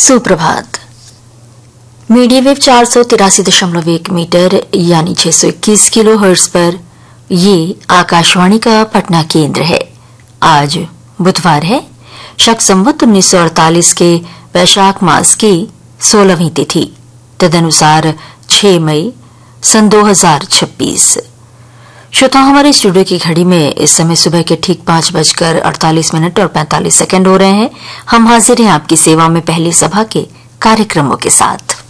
सुप्रभात। Medium wave 483.1 metre यानी 621 kilo hertz पर ये आकाशवाणी का पटना केंद्र है। आज बुधवार है, शक संवत 1948 के वैशाख मास की 16वीं तिथि, तदनुसार 6 मई सन 2026। श्रोता, हमारे स्टूडियो की घड़ी में इस समय सुबह के ठीक 5:48 और 45 सेकंड हो रहे हैं। हम हाजिर हैं आपकी सेवा में पहली सभा के कार्यक्रमों के साथ।